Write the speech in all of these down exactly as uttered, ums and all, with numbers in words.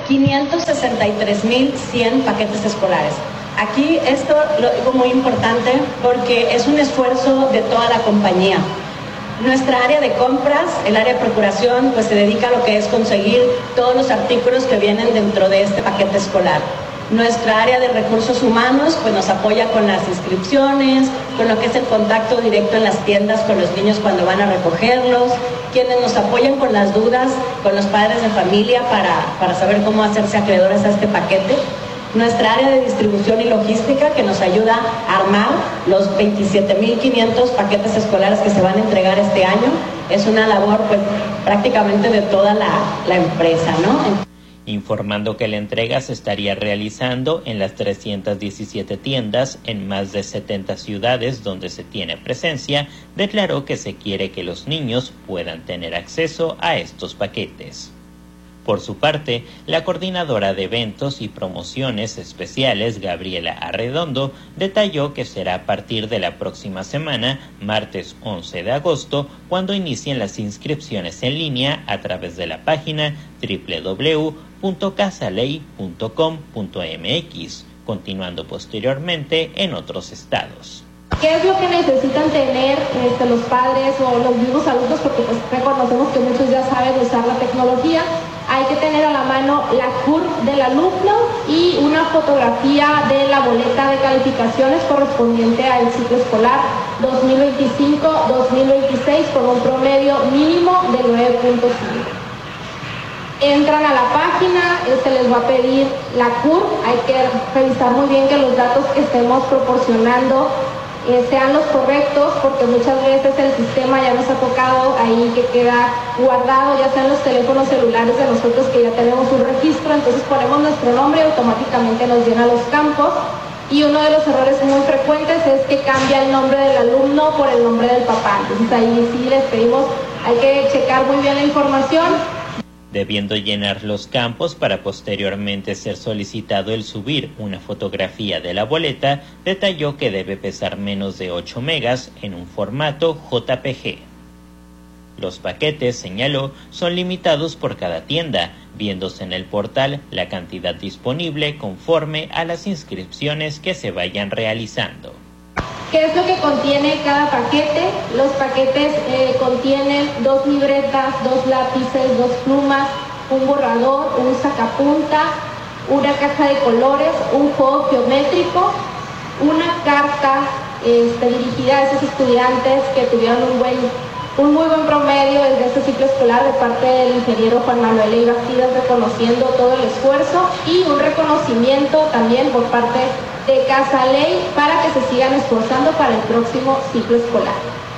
quinientos sesenta y tres mil cien paquetes escolares. Aquí esto lo digo muy importante porque es un esfuerzo de toda la compañía. Nuestra área de compras, el área de procuración, pues se dedica a lo que es conseguir todos los artículos que vienen dentro de este paquete escolar. Nuestra área de recursos humanos pues nos apoya con las inscripciones, con lo que es el contacto directo en las tiendas con los niños cuando van a recogerlos, quienes nos apoyan con las dudas con los padres de familia para, para saber cómo hacerse acreedores a este paquete. Nuestra área de distribución y logística que nos ayuda a armar los veintisiete mil quinientos paquetes escolares que se van a entregar este año. Es una labor pues prácticamente de toda la, la empresa, ¿no? Informando que la entrega se estaría realizando en las trescientas diecisiete tiendas en más de setenta ciudades donde se tiene presencia, declaró que se quiere que los niños puedan tener acceso a estos paquetes. Por su parte, la coordinadora de eventos y promociones especiales, Gabriela Arredondo, detalló que será a partir de la próxima semana, martes once de agosto, cuando inicien las inscripciones en línea a través de la página doble u doble u doble u punto casaley punto com punto m x, continuando posteriormente en otros estados. ¿Qué es lo que necesitan tener este, los padres o los mismos alumnos? Porque pues reconocemos que muchos ya saben usar la tecnología. Hay que tener a la mano la C U R del alumno y una fotografía de la boleta de calificaciones correspondiente al ciclo escolar dos mil veinticinco dos mil veintiséis con un promedio mínimo de nueve punto cinco. Entran a la página, se les va a pedir la C U R, hay que revisar muy bien que los datos que estemos proporcionando Eh, sean los correctos, porque muchas veces el sistema ya nos ha tocado ahí que queda guardado, ya sean los teléfonos celulares de nosotros que ya tenemos un registro, entonces ponemos nuestro nombre y automáticamente nos llena los campos. Y uno de los errores muy frecuentes es que cambia el nombre del alumno por el nombre del papá. Entonces ahí sí les pedimos, hay que checar muy bien la información. Debiendo llenar los campos para posteriormente ser solicitado el subir una fotografía de la boleta, detalló que debe pesar menos de ocho megas en un formato J P G. Los paquetes, señaló, son limitados por cada tienda, viéndose en el portal la cantidad disponible conforme a las inscripciones que se vayan realizando. ¿Qué es lo que contiene cada paquete? Los paquetes eh, contienen dos libretas, dos lápices, dos plumas, un borrador, un sacapunta, una caja de colores, un juego geométrico, una carta este, dirigida a esos estudiantes que tuvieron un buen, un muy buen promedio desde este ciclo escolar de parte del ingeniero Juan Manuel Leiva Bastidas, reconociendo todo el esfuerzo, y un reconocimiento también por parte de Casaley para que se sigan esforzando para el próximo ciclo escolar.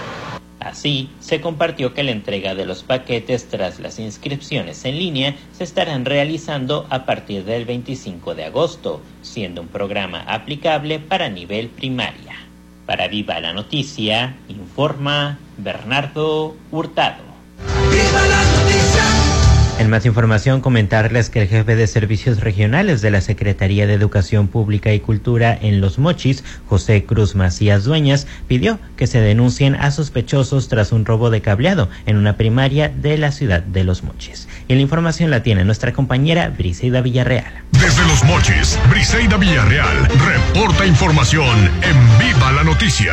Así, se compartió que la entrega de los paquetes tras las inscripciones en línea se estarán realizando a partir del veinticinco de agosto, siendo un programa aplicable para nivel primaria. Para Viva la Noticia, informa Bernardo Hurtado. ¡Viva la noticia! En más información, comentarles que el jefe de servicios regionales de la Secretaría de Educación Pública y Cultura en Los Mochis, José Cruz Macías Dueñas, pidió que se denuncien a sospechosos tras un robo de cableado en una primaria de la ciudad de Los Mochis. Y la información la tiene nuestra compañera Briseida Villarreal. Desde Los Mochis, Briseida Villarreal reporta información en Viva la Noticia.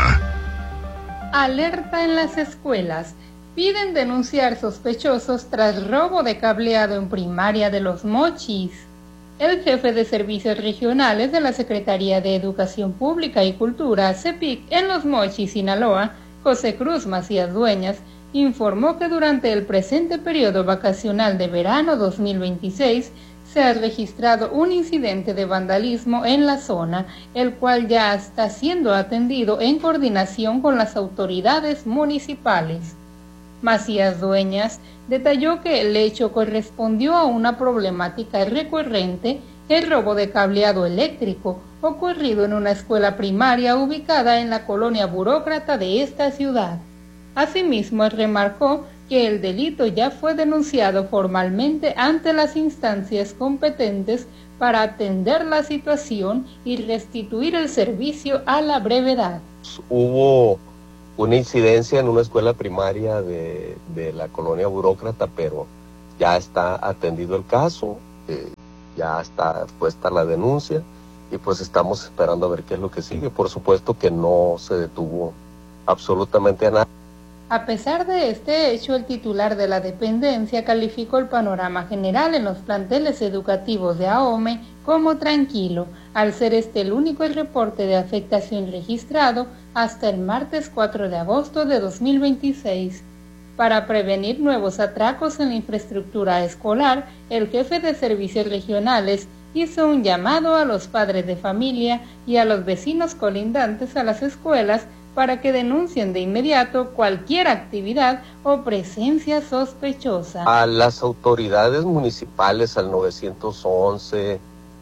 Alerta en las escuelas. Piden denunciar sospechosos tras robo de cableado en primaria de Los Mochis. El jefe de servicios regionales de la Secretaría de Educación Pública y Cultura, CEPIC, en Los Mochis, Sinaloa, José Cruz Macías Dueñas, informó que durante el presente periodo vacacional de verano dos mil veintiséis se ha registrado un incidente de vandalismo en la zona, el cual ya está siendo atendido en coordinación con las autoridades municipales. Macías Dueñas detalló que el hecho correspondió a una problemática recurrente, el robo de cableado eléctrico, ocurrido en una escuela primaria ubicada en la colonia burócrata de esta ciudad. Asimismo, remarcó que el delito ya fue denunciado formalmente ante las instancias competentes para atender la situación y restituir el servicio a la brevedad. Hubo una incidencia en una escuela primaria de, de la colonia burócrata, pero ya está atendido el caso. Eh, ya está puesta la denuncia y pues estamos esperando a ver qué es lo que sigue. Por supuesto que no se detuvo absolutamente a nada. A pesar de este hecho, el titular de la dependencia calificó el panorama general en los planteles educativos de AOME como tranquilo, al ser este el único reporte de afectación registrado hasta el martes cuatro de agosto de dos mil veintiséis. Para prevenir nuevos atracos en la infraestructura escolar, el jefe de servicios regionales hizo un llamado a los padres de familia y a los vecinos colindantes a las escuelas para que denuncien de inmediato cualquier actividad o presencia sospechosa. A las autoridades municipales, al nueve once,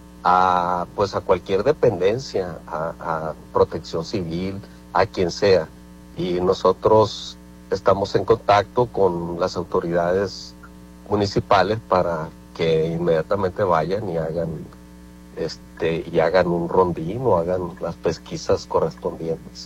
a pues a cualquier dependencia, a, a Protección Civil, a quien sea. Y nosotros estamos en contacto con las autoridades municipales para que inmediatamente vayan y hagan este y hagan un rondín o hagan las pesquisas correspondientes.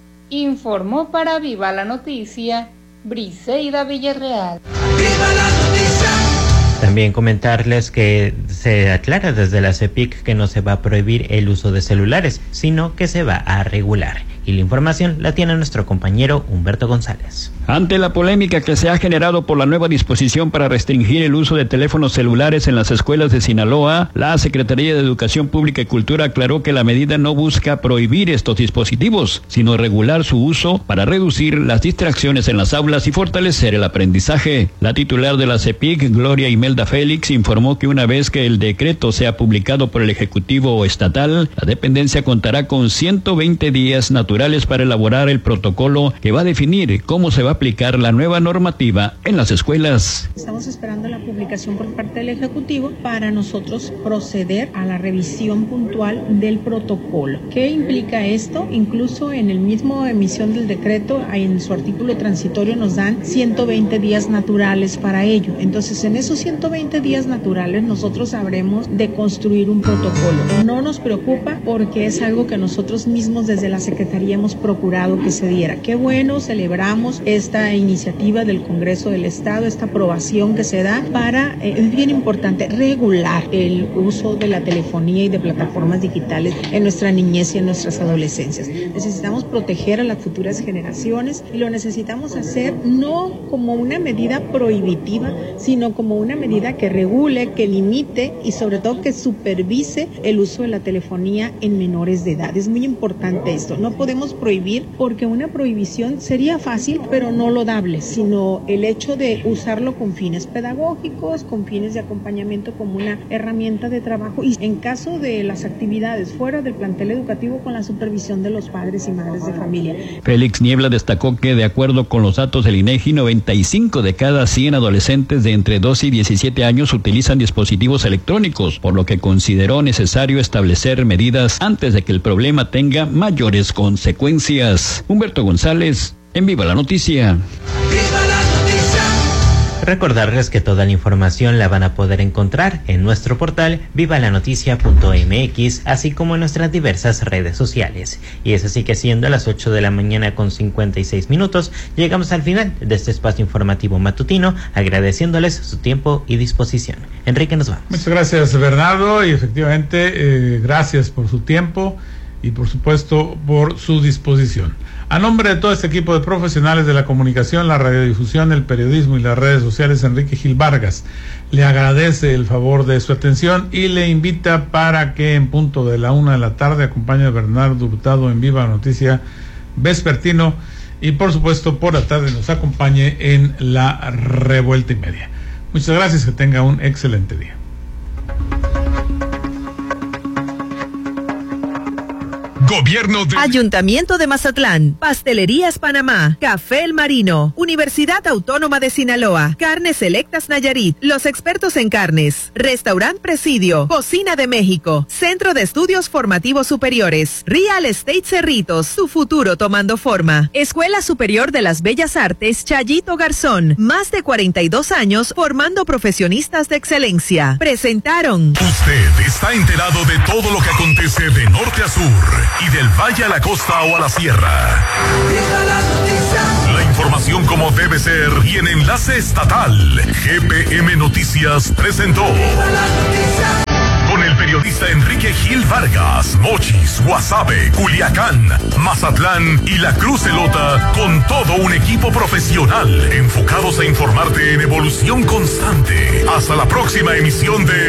Informó para Viva la Noticia, Briseida Villarreal. ¡Viva la noticia! También comentarles que se aclara desde la CEPIC que no se va a prohibir el uso de celulares, sino que se va a regular. Y la información la tiene nuestro compañero Humberto González. Ante la polémica que se ha generado por la nueva disposición para restringir el uso de teléfonos celulares en las escuelas de Sinaloa, la Secretaría de Educación Pública y Cultura aclaró que la medida no busca prohibir estos dispositivos, sino regular su uso para reducir las distracciones en las aulas y fortalecer el aprendizaje. La titular de la CEPIC, Gloria Imelda Félix, informó que una vez que el decreto sea publicado por el Ejecutivo Estatal, la dependencia contará con ciento veinte días naturales para elaborar el protocolo que va a definir cómo se va a aplicar la nueva normativa en las escuelas. Estamos esperando la publicación por parte del Ejecutivo para nosotros proceder a la revisión puntual del protocolo. ¿Qué implica esto? Incluso en el mismo emisión del decreto, en su artículo transitorio nos dan ciento veinte días naturales para ello. Entonces, en esos ciento veinte días naturales nosotros habremos de construir un protocolo. No nos preocupa porque es algo que nosotros mismos desde la Secretaría hemos procurado que se diera. Qué bueno, celebramos esta iniciativa del Congreso del Estado, esta aprobación que se da para, eh, es bien importante, regular el uso de la telefonía y de plataformas digitales en nuestra niñez y en nuestras adolescencias. Necesitamos proteger a las futuras generaciones y lo necesitamos hacer no como una medida prohibitiva, sino como una medida que regule, que limite y sobre todo que supervise el uso de la telefonía en menores de edad. Es muy importante esto. No podemos prohibir porque una prohibición sería fácil pero no lodable, sino el hecho de usarlo con fines pedagógicos, con fines de acompañamiento como una herramienta de trabajo y en caso de las actividades fuera del plantel educativo con la supervisión de los padres y madres de familia. Félix Niebla destacó que de acuerdo con los datos del INEGI, noventa y cinco de cada cien adolescentes de entre doce y diecisiete años utilizan dispositivos electrónicos, por lo que consideró necesario establecer medidas antes de que el problema tenga mayores consecuencias. Humberto González, en Viva la Noticia. ¡Viva la noticia! Recordarles que toda la información la van a poder encontrar en nuestro portal viva la noticia punto m x, así como en nuestras diversas redes sociales. Y es así que siendo a las ocho de la mañana con cincuenta y seis minutos, llegamos al final de este espacio informativo matutino, agradeciéndoles su tiempo y disposición. Enrique, nos vamos. Muchas gracias, Bernardo, y efectivamente, eh, gracias por su tiempo y por supuesto por su disposición. A nombre de todo este equipo de profesionales de la comunicación, la radiodifusión, el periodismo y las redes sociales, Enrique Gil Vargas le agradece el favor de su atención y le invita para que en punto de la una de la tarde acompañe a Bernardo Hurtado en Viva Noticia Vespertino y por supuesto por la tarde nos acompañe en la Revuelta y Media. Muchas gracias, que tenga un excelente día. Gobierno de... Ayuntamiento de Mazatlán, Pastelerías Panamá, Café El Marino, Universidad Autónoma de Sinaloa, Carnes Selectas Nayarit, los expertos en carnes, Restaurant Presidio, Cocina de México, Centro de Estudios Formativos Superiores, Real Estate Cerritos, su futuro tomando forma, Escuela Superior de las Bellas Artes Chayito Garzón, más de cuarenta y dos años formando profesionistas de excelencia. Presentaron. Usted está enterado de todo lo que acontece de norte a sur y del valle a la costa o a la sierra. ¡Viva la noticia! La información como debe ser y en enlace estatal. G P M Noticias presentó. ¡Viva la noticia! Gil Vargas, Mochis, Guasave, Culiacán, Mazatlán y la Cruz Elota, con todo un equipo profesional enfocados a informarte en evolución constante. Hasta la próxima emisión de